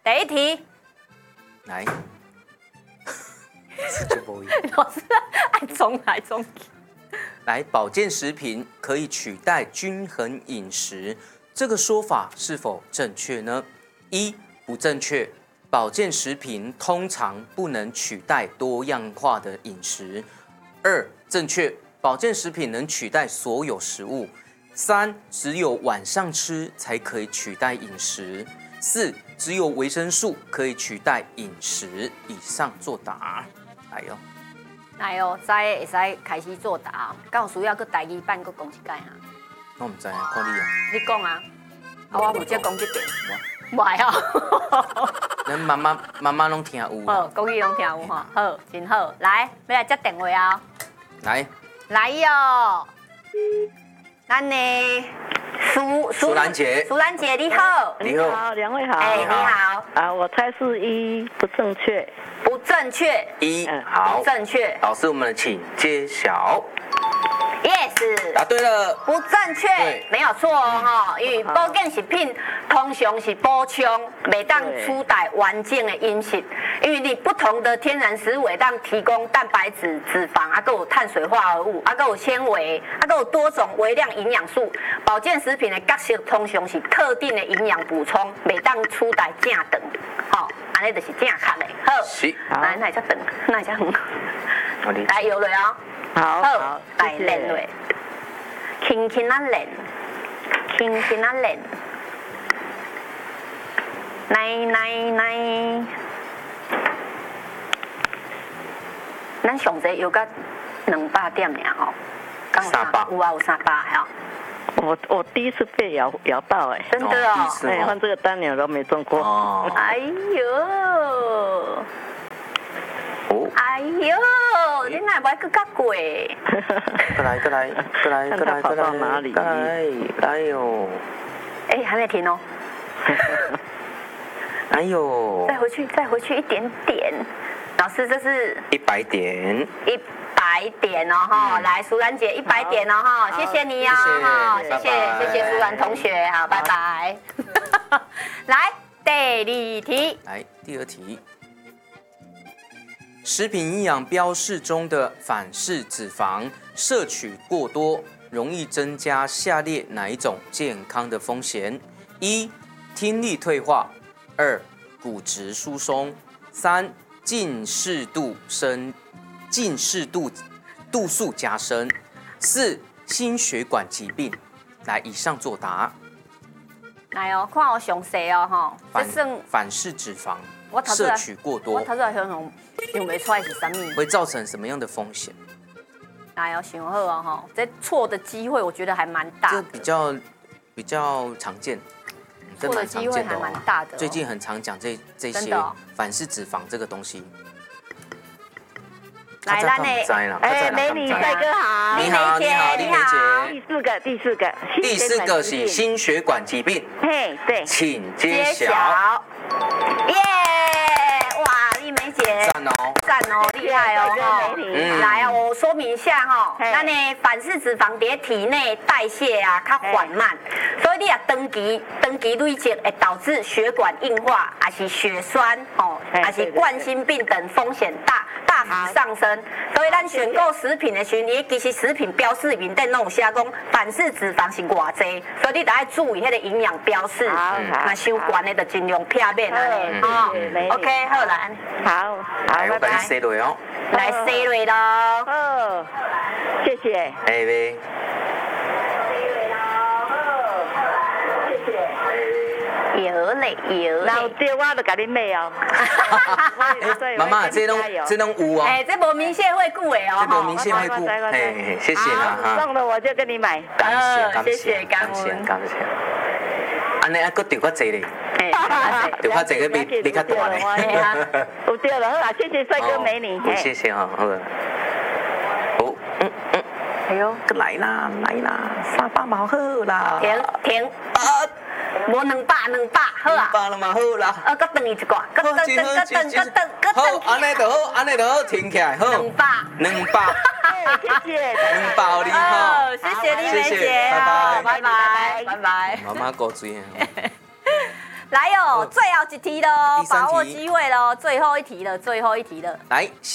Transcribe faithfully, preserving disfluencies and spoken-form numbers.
第一题， 来， 老师爱重来重去。 来，保健食品可以取代均衡饮食，这个说法是否正确呢？一，不正确。保健食品通常不能取代多样化的饮食。二，正确。保健食品能取代所有食物。三，只有晚上吃才可以取代饮食。四，只有维生素可以取代饮食。以上作答。来哟、哦。 来哦，知会使开始作答，敢有需要搁第二版搁讲一解啊？ 我唔知啊，看你啊。 你讲啊，啊我负责讲这点。唔系哦。 咱妈妈妈妈拢听有。 好，讲语拢听有吼，好，真好。来，要来接电话啊。 来。 来哟。咱呢，苏苏兰姐。 苏兰姐你好。 你好，两位好。 哎，你好。 啊，我猜是一不正确。 不正确。 一，好， 不正确。 老师，我们请揭晓。 Yes， 答对了。 不正确，没有错哦，因为保健食品通常是补充，袂当取代完整的饮食，因为你不同的天然食物会当提供蛋白质、脂肪，啊，还有碳水化合物，啊，还有纤维，啊，还有多种微量营养素。保健食品的角色通常是特定的营养补充，袂当取代正长，吼，安尼就是正确的。好， 是， 来，那才长，那才长。来，有了哦。 好， 好，来练落，轻轻啊练，轻轻啊练，来来来，咱上侪有个两百点尔吼， 三百， 有啊有三百哈。 我我第一次被摇摇到哎， 真的哦， 哎，换这个单鸟都没中过。 哦， 哎呦，哦，哎呦。你哪不去较过？ 过来，过来，过来，过来，过来， 哪里？ 来，来哟！ 哎，还没停哦。 哎呦！ 再回去，再回去一点点。老师，这是一百点。 一百点哦哈，来，苏兰姐一百点哦哈，谢谢你哦哈，谢谢谢谢苏兰同学，好，拜拜。来，第二题。 来，第二题。食品营养标示中的反式脂肪摄取过多，容易增加下列哪一种健康的风险？一、听力退化；二、骨质疏松；三、近视度深近视度度数加深；四、心血管疾病。来，以上作答。 来哦，看我详细哦哈， 反反式脂肪摄取过多， 我头先想想想不出来是什么， 会造成什么样的风险？ 来哦，想好哦哈，这错的机会我觉得还蛮大的， 这比较比较常见， 错的机会还蛮大的。 最近很常讲这这些反式脂肪这个东西。 来，咱呢？ 哎，美女帅哥好， 你好，你好，丽梅姐。 第四个，第四个， 第四个是心血管疾病。 嘿，对， 请揭晓。 耶！哇，丽梅姐， 赞哦， 赞哦，厉害哦哈！ 嗯， 来啊，我说明一下哈，咱呢反式脂肪在体内代谢啊较缓慢，所以你啊长期长期累积会导致血管硬化，还是血栓哦，还是冠心病等风险大大幅上升。所以咱选购食品的时候，你其实食品标示里面在弄写讲反式脂肪是偌济，所以你得要注意迄个营养标示，那伤悬的就尽量避免安尼哦。OK， 好啦， 好， 来，我帮你写落哦。 来 C 类咯， 哦，谢谢。 哎喂， 谢谢。 有嘞有嘞。 老爹，我都甲你买哦。 妈妈，这拢这拢有哦。 哎，这无明显会顾的哦。 这无明显会顾，嘿，谢谢啦哈。 送了我就跟你买。 感谢感谢感谢感谢。安尼还佫丢较济咧。丢较济个比比较大咧。 有对了，好啦，谢谢帅哥美女。 谢谢哈，好。好，嗯嗯。哎呦，佮来啦来啦，三百毛好啦。 停停啊！无两百两百好啊。 两百了嘛好啦。 啊，佮等伊一挂，佮等等佮等佮等佮等。 好，安尼就好，安尼就好，停起来好。 两百。 两百。 谢谢。 两百你好。 谢谢丽梅姐， 拜拜拜拜拜拜。 妈妈够追。 来哦，最后一题了哦， 第三题把握机会了哦，最后一题了，最后一题了。 来。